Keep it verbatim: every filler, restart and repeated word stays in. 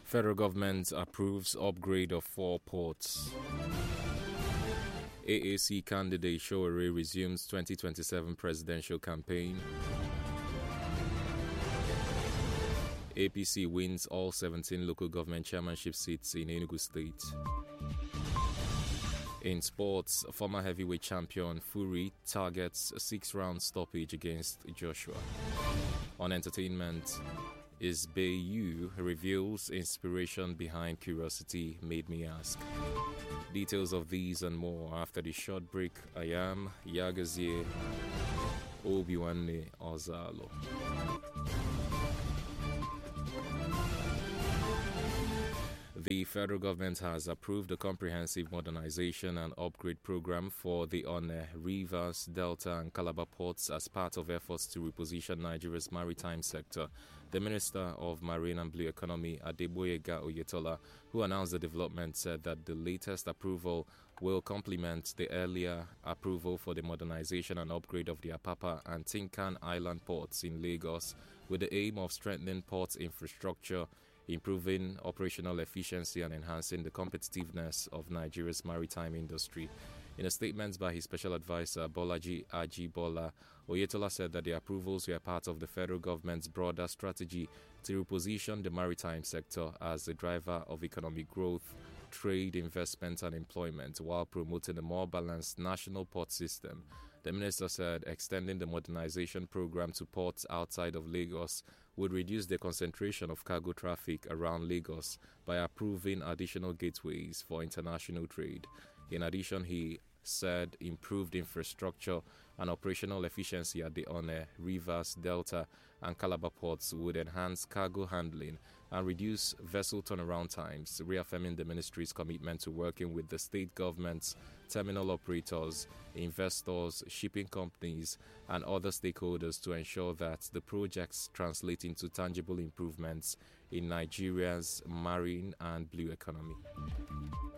Federal government approves upgrade of four ports. A A C candidate Sowore resumes twenty twenty-seven presidential campaign. A P C wins all seventeen local government chairmanship seats in Enugu State. In sports, former heavyweight champion Fury targets a six-round stoppage against Joshua. On entertainment, Isbeyu reveals inspiration behind Curiosity Made Me Ask. Details of these and more after the short break. I am Yagazie Obiwanne Ozalo. The federal government has approved a comprehensive modernization and upgrade program for the Onne, Rivers, Delta and Calabar ports as part of efforts to reposition Nigeria's maritime sector. The Minister of Marine and Blue Economy, Adeboyega Oyetola, who announced the development, said that the latest approval will complement the earlier approval for the modernization and upgrade of the Apapa and Tinkan Island ports in Lagos, with the aim of strengthening port infrastructure, improving operational efficiency and enhancing the competitiveness of Nigeria's maritime industry. In a statement by his special advisor, Bolaji Ajibola, Oyetola said that the approvals were part of the federal government's broader strategy to reposition the maritime sector as a driver of economic growth, trade, investment and employment while promoting a more balanced national port system. The minister said extending the modernization program to ports outside of Lagos would reduce the concentration of cargo traffic around Lagos by approving additional gateways for international trade. In addition, he said improved infrastructure and operational efficiency at the Onne, Rivers, Delta and Calabar ports would enhance cargo handling and reduce vessel turnaround times, reaffirming the ministry's commitment to working with the state governments, terminal operators, investors, shipping companies and other stakeholders to ensure that the projects translate into tangible improvements in Nigeria's marine and blue economy.